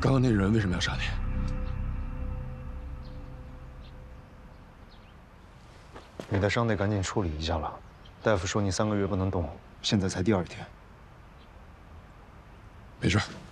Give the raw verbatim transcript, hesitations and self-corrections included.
刚刚那人为什么要杀你？ 你的伤得赶紧处理一下了。大夫说你三个月不能动，现在才第二天。 没事。